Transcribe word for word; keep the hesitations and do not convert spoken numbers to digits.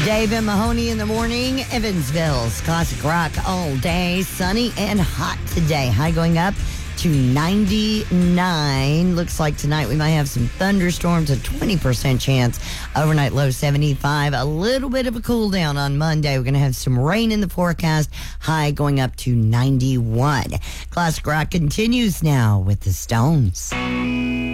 Dave and Mahoney in the morning. Evansville's classic rock all day. Sunny and hot today. High going up to ninety-nine. Looks like tonight we might have some thunderstorms, a twenty percent chance. Overnight low seventy-five. A little bit of a cool down on Monday. We're going to have some rain in the forecast. High going up to ninety-one. Classic rock continues now with the Stones.